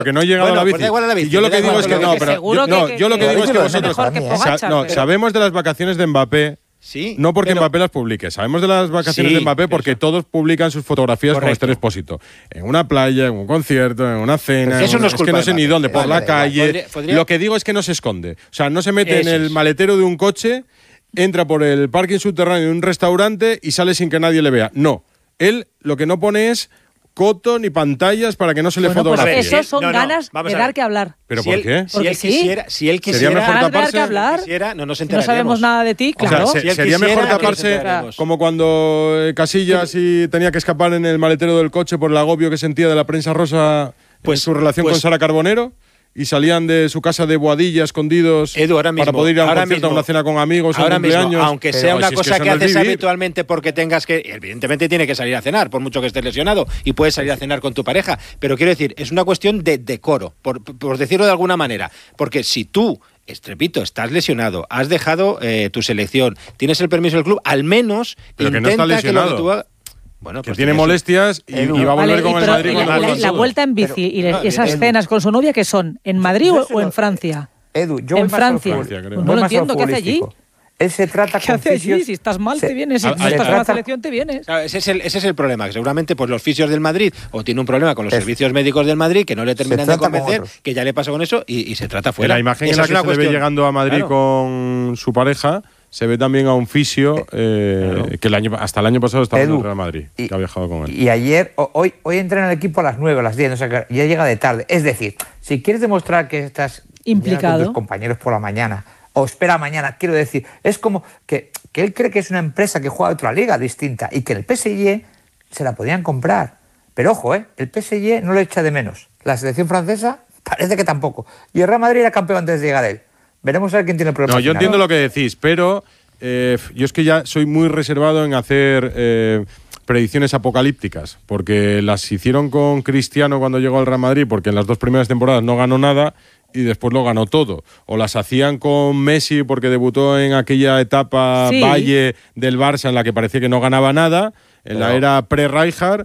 Porque no he llegado a la bici. Pues da igual a la bici. Yo lo que digo es que no, pero yo lo que digo es que vosotros vosotros sabemos de las vacaciones de Mbappé. Sí, no porque Mbappé las publique. Sabemos de las vacaciones de Mbappé porque todos publican sus fotografías con Esther Expósito. En una playa, en un concierto, en una cena. Eso no es que no sé ni dónde, por la calle. Podría. Lo que digo es que no se esconde. O sea, no se mete en el maletero de un coche, entra por el parking subterráneo de un restaurante y sale sin que nadie le vea. No. Él lo que no pone es coto ni pantallas para que no se le fotografíe. Pues eso son ganas de dar que hablar. ¿Pero por qué? Si él quisiera, sería mejor taparse. No nos enteraríamos. No sabemos nada de ti, claro. O sea, sería mejor taparse como cuando Casillas tenía que escapar en el maletero del coche por el agobio que sentía de la prensa rosa en su relación con Sara Carbonero. Y salían de su casa de Boadilla escondidos para poder ir a un concierto, a una cena con amigos, a un cumpleaños. Aunque sea una cosa que haces habitualmente porque tengas que… Evidentemente tiene que salir a cenar, por mucho que estés lesionado, y puedes salir a cenar con tu pareja. Pero quiero decir, es una cuestión de decoro, por decirlo de alguna manera. Porque si tú… repito, estás lesionado, has dejado tu selección, tienes el permiso del club, al menos pero intenta que no está lesionado. que lo que tú hagas… Bueno, que tiene molestias y va a volver con el Madrid. La vuelta en bici y esas cenas con su novia, ¿qué son? ¿En Madrid o en Francia? Yo en Francia. No lo entiendo, ¿qué hace allí? Él se trata ¿Qué hace allí? Si estás mal, te vienes. Si estás con la selección, te vienes. Ese es el problema, que seguramente pues, los fisios del Madrid o tiene un problema con los servicios médicos del Madrid que no le terminan de convencer, que ya le pasó con eso y se trata fuera. La imagen en la que se le ve llegando a Madrid con su pareja… Se ve también a un fisio que hasta el año pasado estaba en el Real Madrid, que ha viajado con él. Y hoy entrena el equipo a las 9, a las 10, o sea que ya llega de tarde. Es decir, si quieres demostrar que estás implicado con tus compañeros por la mañana, o espera mañana, quiero decir, es como que él cree que es una empresa que juega a otra liga distinta y que el PSG se la podían comprar. Pero ojo, el PSG no lo echa de menos. La selección francesa parece que tampoco. Y el Real Madrid era campeón antes de llegar él. Veremos a ver quién tiene problemas. No, yo entiendo lo que decís, pero yo es que ya soy muy reservado en hacer predicciones apocalípticas, porque las hicieron con Cristiano cuando llegó al Real Madrid, porque en las 2 primeras temporadas no ganó nada y después lo ganó todo. O las hacían con Messi porque debutó en aquella etapa Valle del Barça en la que parecía que no ganaba nada, en la era pre-Rijkaard,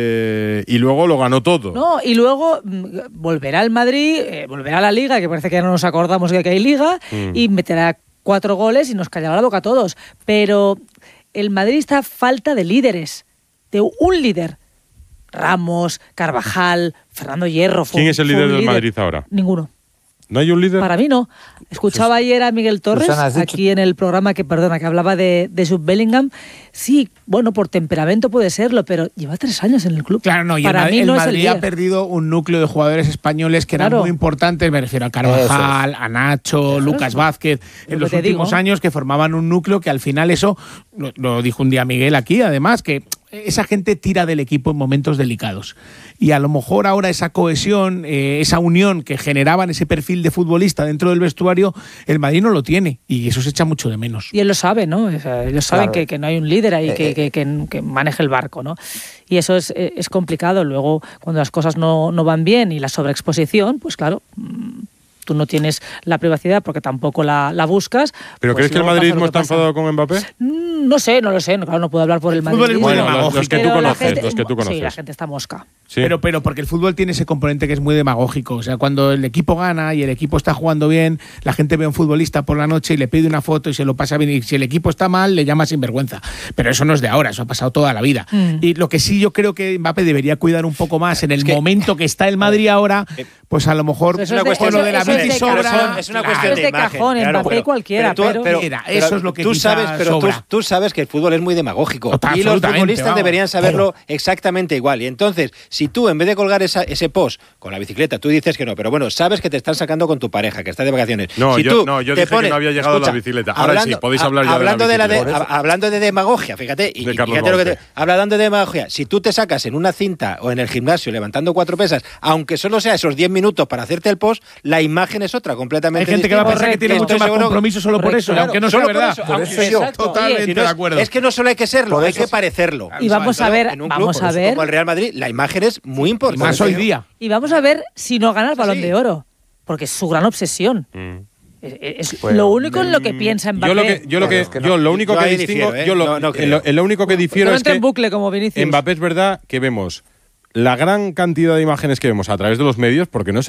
y luego lo ganó todo. No, y luego volverá al Madrid, volverá a la Liga, que parece que ya no nos acordamos de que hay Liga, y meterá 4 goles y nos callará la boca a todos. Pero el Madrid está a falta de líderes, de un líder. Ramos, Carvajal, Fernando Hierro. ¿Quién es el líder del Madrid ahora? Ninguno. ¿No hay un líder? Para mí no. Escuchaba ayer a Miguel Torres, aquí en el programa que hablaba de Jude Bellingham. Sí, bueno, por temperamento puede serlo, pero lleva 3 años en el club. Claro, no, y el Madrid ha perdido un núcleo de jugadores españos que eran muy importantes, me refiero a Carvajal, a Nacho, Lucas Vázquez, en los últimos años, que formaban un núcleo que al final eso, lo dijo un día Miguel aquí, además, que esa gente tira del equipo en momentos delicados. Y a lo mejor ahora esa cohesión, esa unión que generaban ese perfil de futbolista dentro del vestuario, el Madrid no lo tiene y eso se echa mucho de menos. Y él lo sabe, ¿no? O sea, ellos saben que no hay un líder ahí que maneje el barco, ¿no? Y eso es complicado. Luego, cuando las cosas no van bien y la sobreexposición, pues claro… tú no tienes la privacidad porque tampoco la buscas. ¿Pero pues crees que el madridismo está enfadado con Mbappé? No sé, claro, no puedo hablar por el Madrid. Bueno, los que tú conoces. Sí, la gente está mosca. Sí. Pero porque el fútbol tiene ese componente que es muy demagógico. O sea, cuando el equipo gana y el equipo está jugando bien, la gente ve a un futbolista por la noche y le pide una foto y se lo pasa bien. Y si el equipo está mal, le llama sinvergüenza. Pero eso no es de ahora, eso ha pasado toda la vida. Y lo que sí yo creo que Mbappé debería cuidar un poco más en el momento que está el Madrid ahora, pues a lo mejor es una cuestión de la bici sobra. Es una cuestión de cajón, Mbappé cualquiera. Pero eso es lo que tú sabes que el fútbol es muy demagógico. Y los futbolistas deberían saberlo exactamente igual. Y entonces, si tú en vez de colgar ese post con la bicicleta, tú dices que no, pero bueno, sabes que te están sacando con tu pareja, que está de vacaciones. No, si yo dije que no había llegado la bicicleta. Ahora sí, podéis hablar ya de la bicicleta. Hablando de demagogia, fíjate, fíjate lo que hablando de demagogia, si tú te sacas en una cinta o en el gimnasio levantando 4 pesas, aunque solo sea esos 10 minutos para hacerte el post, la imagen es otra, completamente distinta. Hay gente que va a pensar que tiene mucho más compromiso solo por eso, aunque no sea verdad. Por eso yo totalmente de acuerdo. Es que no solo hay que serlo, hay que parecerlo. Y vamos a ver, en un club como el Real Madrid, la imagen es muy importante. Más hoy día. Y vamos a ver si no gana el Balón de Oro, porque es su gran obsesión. Es lo único en lo que piensa Mbappé. Lo único que difiero es que en bucle como Vinicius. Mbappé es verdad que vemos la gran cantidad de imágenes que vemos a través de los medios, porque no es